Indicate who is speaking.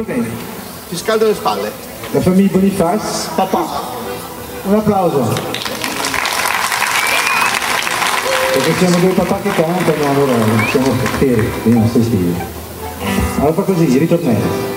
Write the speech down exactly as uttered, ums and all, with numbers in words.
Speaker 1: Va bene.
Speaker 2: Ti scaldo le spalle.
Speaker 1: La famiglia Boniface.
Speaker 2: Papà.
Speaker 1: Un applauso. Perché siamo due papà che cantano, allora siamo fieri dei nostri stili. Allora fa così, ritornello.